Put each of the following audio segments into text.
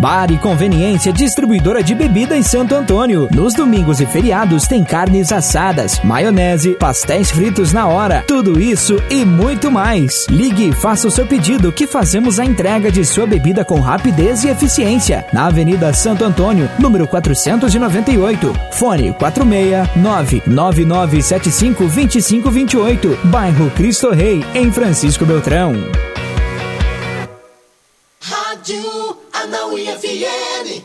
Bar e Conveniência Distribuidora de Bebida em Santo Antônio. Nos domingos e feriados tem carnes assadas, maionese, pastéis fritos na hora. Tudo isso e muito mais. Ligue e faça o seu pedido que fazemos a entrega de sua bebida com rapidez e eficiência. Na Avenida Santo Antônio, número 498. Fone 469-9975-2528. Bairro Cristo Rei, em Francisco Beltrão. Rádio Anauí FM.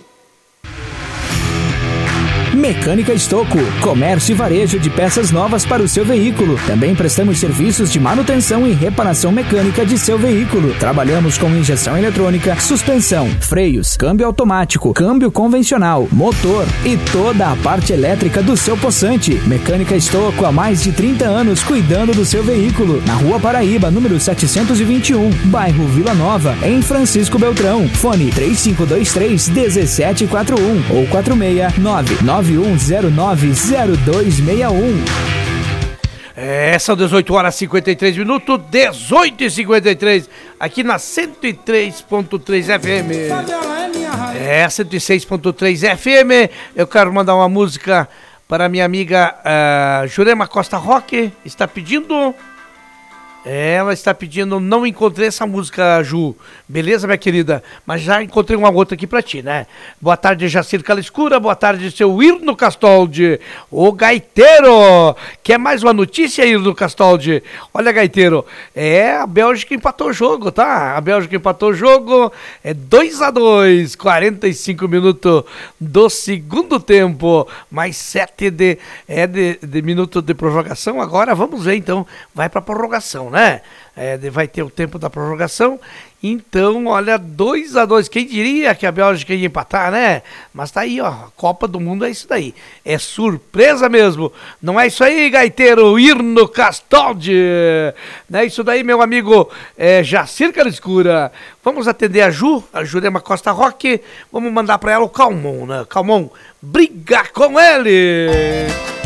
Mecânica Estocco, comércio e varejo de peças novas para o seu veículo. Também prestamos serviços de manutenção e reparação mecânica de seu veículo. Trabalhamos com injeção eletrônica, suspensão, freios, câmbio automático, câmbio convencional, motor e toda a parte elétrica do seu possante. Mecânica Estocco há mais de 30 anos cuidando do seu veículo. Na Rua Paraíba, número 721, bairro Vila Nova, em Francisco Beltrão. Fone 3523-1741 ou 469-9109-0261. São 18 horas e 53 minutos, 18h53, aqui na 103.3 FM. 106.3 FM. Eu quero mandar uma música para minha amiga Jurema Costa Roque, está pedindo... Ela está pedindo, não encontrei essa música, Ju. Beleza, minha querida? Mas já encontrei uma outra aqui pra ti, né? Boa tarde, Jacir Calescura. Boa tarde, seu Irno Castoldi. O Gaiteiro. Quer mais uma notícia, Irno Castoldi? Olha, Gaiteiro, a Bélgica empatou o jogo, tá? A Bélgica empatou o jogo. 2-2, 45 minutos do segundo tempo. Mais 7 de minutos de prorrogação. Agora vamos ver, então. Vai pra prorrogação, né? Vai ter o tempo da prorrogação. Então, olha, 2-2. Quem diria que a Bélgica ia empatar, né? Mas tá aí, ó. Copa do Mundo é isso daí. É surpresa mesmo. Não é isso aí, Gaiteiro Irno Castoldi? Não é isso daí, meu amigo Jacir Calescura. Vamos atender a Jurema Costa Roque. Vamos mandar pra ela o Calmon, né? Calmon, briga com ele!